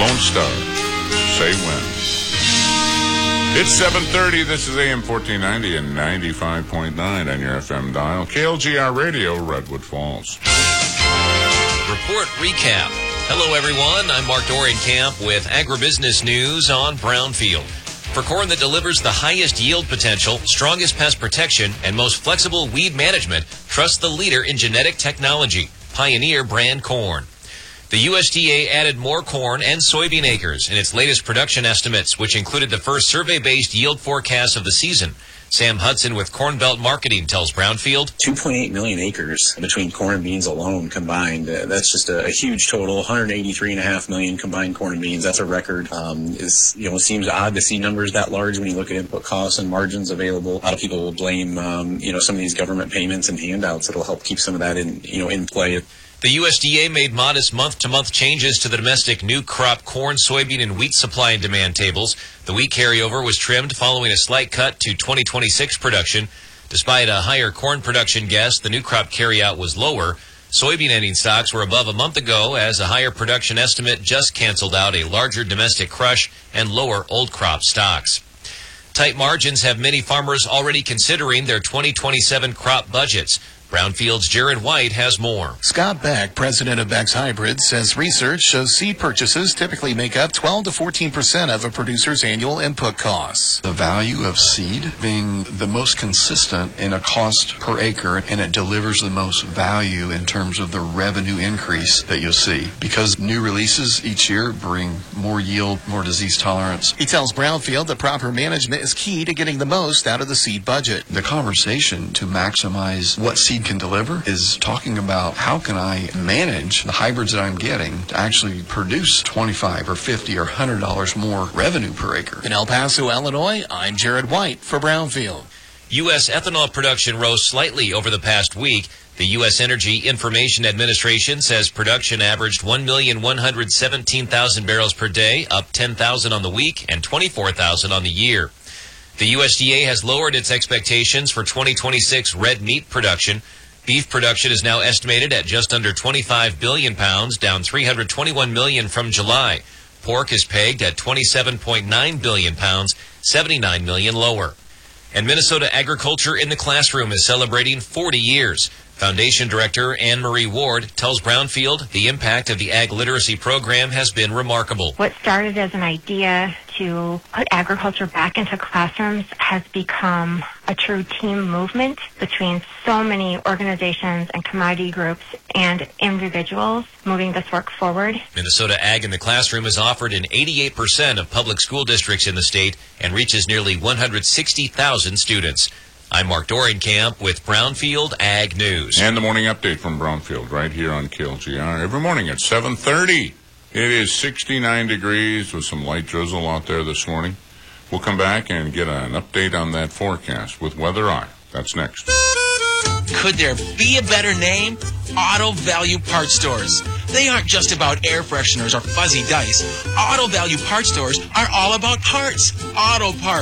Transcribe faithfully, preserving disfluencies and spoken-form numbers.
Lone Star, say when. It's seven thirty. This is A M fourteen ninety and ninety-five point nine on your F M dial. K L G R Radio, Redwood Falls. Report recap. Hello, everyone. I'm Mark Dorenkamp with Agribusiness News on Brownfield. For corn that delivers the highest yield potential, strongest pest protection, and most flexible weed management, trust the leader in genetic technology, Pioneer Brand Corn. The U S D A added more corn and soybean acres in its latest production estimates, which included the first survey-based yield forecast of the season. Sam Hudson with Corn Belt Marketing tells Brownfield. two point eight million acres between corn and beans alone combined. Uh, that's just a, a huge total, one hundred eighty-three point five million combined corn and beans. That's a record. Um, it's, you know, it seems odd to see numbers that large when you look at input costs and margins available. A lot of people will blame, um, you know, some of these government payments and handouts that'll help keep some of that in, you know, in play. The U S D A made modest month-to-month changes to the domestic new crop corn, soybean, and wheat supply and demand tables. The wheat carryover was trimmed following a slight cut to twenty twenty-six production. Despite a higher corn production guess, the new crop carryout was lower. Soybean ending stocks were above a month ago as a higher production estimate just canceled out a larger domestic crush and lower old crop stocks. Tight margins have many farmers already considering their twenty twenty-seven crop budgets. Brownfield's Jared White has more. Scott Beck, president of Beck's Hybrids, says research shows seed purchases typically make up twelve to fourteen percent of a producer's annual input costs. The value of seed being the most consistent in a cost per acre, and it delivers the most value in terms of the revenue increase that you'll see. Because new releases each year bring more yield, more disease tolerance. He tells Brownfield that proper management is key to getting the most out of the seed budget. The conversation to maximize what seed can deliver is talking about how can I manage the hybrids that I'm getting to actually produce twenty-five or fifty or one hundred dollars more revenue per acre. In El Paso, Illinois, I'm Jared White for Brownfield. U S ethanol production rose slightly over the past week. The U S Energy Information Administration says production averaged one million one hundred seventeen thousand barrels per day, up ten thousand on the week and twenty-four thousand on the year. The U S D A has lowered its expectations for twenty twenty-six red meat production. Beef production is now estimated at just under twenty-five billion pounds, down three hundred twenty-one million from July. Pork is pegged at twenty-seven point nine billion pounds, seventy-nine million lower. And Minnesota Agriculture in the Classroom is celebrating forty years. Foundation Director Anne Marie Ward tells Brownfield the impact of the Ag Literacy Program has been remarkable. What started as an idea to put agriculture back into classrooms has become a true team movement between so many organizations and commodity groups and individuals moving this work forward. Minnesota Ag in the Classroom is offered in eighty-eight percent of public school districts in the state and reaches nearly one hundred sixty thousand students. I'm Mark Dorenkamp with Brownfield Ag News. And the morning update from Brownfield right here on K L G R. Every morning at seven thirty. It is sixty-nine degrees with some light drizzle out there this morning. We'll come back and get an update on that forecast with Weather Eye. That's next. Could there be a better name? Auto Value Parts Stores. They aren't just about air fresheners or fuzzy dice. Auto Value Parts Stores are all about parts. Auto parts.